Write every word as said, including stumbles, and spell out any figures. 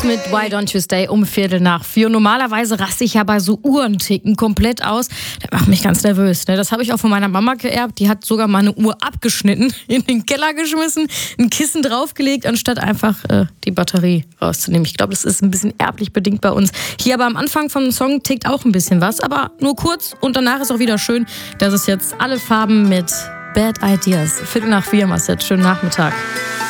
mit Why Don't You Stay um Viertel nach vier. Normalerweise raste ich ja bei so Uhrenticken komplett aus. Das macht mich ganz nervös. Ne? Das habe ich auch von meiner Mama geerbt. Die hat sogar mal eine Uhr abgeschnitten, in den Keller geschmissen, ein Kissen draufgelegt, anstatt einfach äh, die Batterie rauszunehmen. Ich glaube, das ist ein bisschen erblich bedingt bei uns. Hier aber am Anfang vom Song tickt auch ein bisschen was, aber nur kurz und danach ist auch wieder schön. Das ist jetzt Alle Farben mit Bad Ideas. Viertel nach vier, Marcel. Schönen Nachmittag.